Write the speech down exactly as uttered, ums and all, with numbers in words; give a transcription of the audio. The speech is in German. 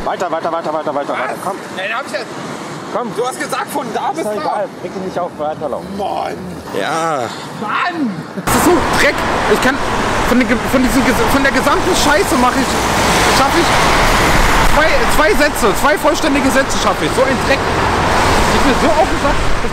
Weiter, weiter, weiter, weiter, weiter, Was? weiter. Komm. Nein, hab ich jetzt. Komm. Du hast gesagt, von da bis Ist doch da. egal. Reg dich nicht auf, weiterlaufen. Mann. Ja. Mann. Das ist so Dreck. Ich kann von, den, von, diesen, von der gesamten Scheiße mache ich, schaffe ich zwei, zwei Sätze, zwei vollständige Sätze schaffe ich. So ein Dreck. Ich bin so auf den Sack.